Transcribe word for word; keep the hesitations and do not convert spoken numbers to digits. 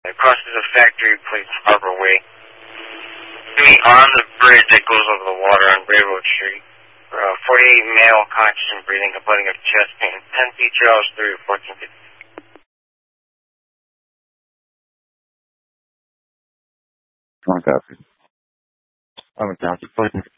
crosses a factory place Harbor Way. Me on the bridge that goes over the water on Railroad Street. Uh, forty-eight male, conscious and breathing, complaining of chest pain. ten feet two hours three or fourteen fifty. One copy. I'm a copy.